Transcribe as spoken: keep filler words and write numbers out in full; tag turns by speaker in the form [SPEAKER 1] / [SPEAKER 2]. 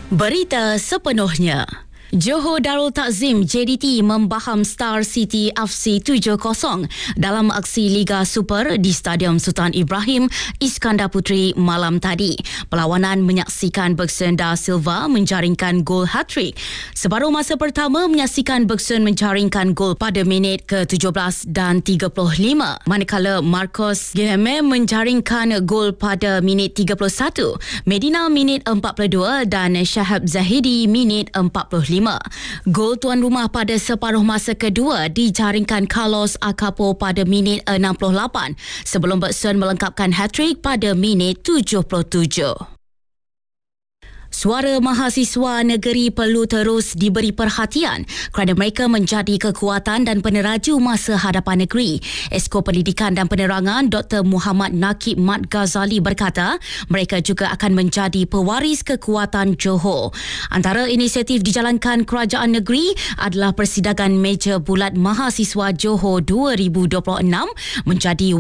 [SPEAKER 1] Berita sepenuhnya. Johor Darul Takzim J D T membaham Star City F C tujuh kosong dalam aksi Liga Super di Stadium Sultan Ibrahim Iskandar Puteri malam tadi. Perlawanan menyaksikan Bergson Da Silva menjaringkan gol hat-trick. Separuh masa pertama menyaksikan Bergson menjaringkan gol pada minit ke tujuh belas dan tiga puluh lima, manakala Marcos Guilherme menjaringkan gol pada minit tiga puluh satu, Medina minit empat puluh dua dan Shahab Zahidi minit empat puluh lima. Gol tuan rumah pada separuh masa kedua dijaringkan Carlos Acapo pada minit enam puluh lapan sebelum Bergson melengkapkan hat-trick pada minit tujuh puluh tujuh. Suara mahasiswa negeri perlu terus diberi perhatian kerana mereka menjadi kekuatan dan peneraju masa hadapan negeri. Esko Pendidikan dan Penerangan Doktor Muhammad Nakib Mat Ghazali berkata, mereka juga akan menjadi pewaris kekuatan Johor. Antara inisiatif dijalankan kerajaan negeri adalah Persidangan Meja Bulat Mahasiswa Johor dua ribu dua puluh enam menjadi